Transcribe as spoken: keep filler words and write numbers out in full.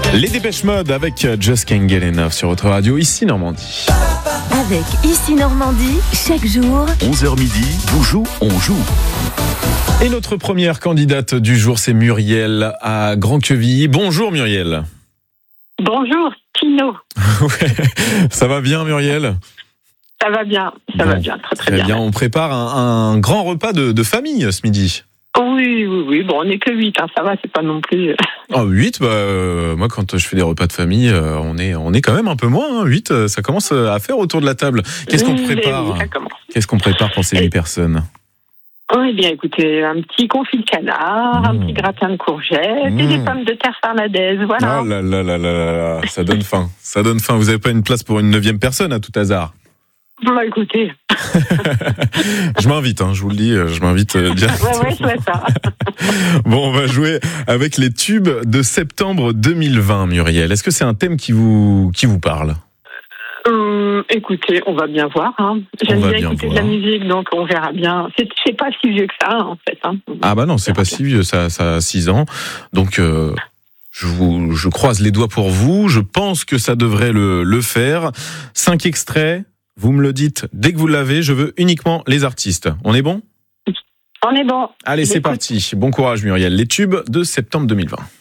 Les Dépêches Mode avec Just Can't Get Enough sur votre radio, ici Normandie. Avec Ici Normandie, chaque jour, onze heures midi, vous jouez, on joue. Et notre première candidate du jour, c'est Muriel à Grand-Quevilly. Bonjour Muriel. Bonjour, Tino. Ouais, ça va bien Muriel ? Ça va bien, ça Bon, va bien, très très, Très bien. bien, on prépare un, un grand repas de, de famille ce midi. Oui, oui, oui, bon, on n'est que huit, hein, ça va, c'est pas non plus... Oh, huit, bah, euh, moi quand je fais des repas de famille, euh, on est, on est quand même un peu moins, hein, huit, euh, ça commence à faire autour de la table. Qu'est-ce qu'on Mais prépare oui, ça commence. Qu'est-ce qu'on prépare pour ces Et- huit personnes ? Eh bien, écoutez, un petit confit de canard, Mmh. un petit gratin de courgettes Mmh. et des pommes de terre farnadaises, voilà. Ah là là là là là là, ça donne faim, ça donne faim. Vous n'avez pas une place pour une neuvième personne à tout hasard ? Bah écoutez, Je m'invite, hein, je vous le dis, je m'invite euh, ouais, directement. ouais, je vois ça. Bon, on va jouer avec les tubes de septembre deux mille vingt, Muriel. Est-ce que c'est un thème qui vous, qui vous parle ? Hum, écoutez, on va bien voir. Hein. J'aime On va bien bien écouter voir. de la musique, donc on verra bien. C'est, c'est pas si vieux que ça, hein, en fait. Hein. Ah bah non, c'est pas si vieux, ça, ça a six ans. Donc, euh, je, vous, je croise les doigts pour vous. Je pense que ça devrait le, le faire. Cinq extraits, vous me le dites dès que vous l'avez. Je veux uniquement les artistes. On est bon ? On est bon. Allez, c'est Écoute. parti. Bon courage, Muriel. Les tubes de septembre deux mille vingt.